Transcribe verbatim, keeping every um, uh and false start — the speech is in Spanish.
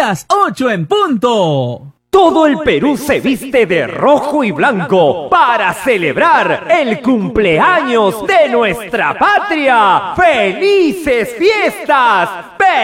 las ocho en punto. Todo el Perú se viste de rojo y blanco para celebrar el cumpleaños de nuestra patria. ¡Felices fiestas!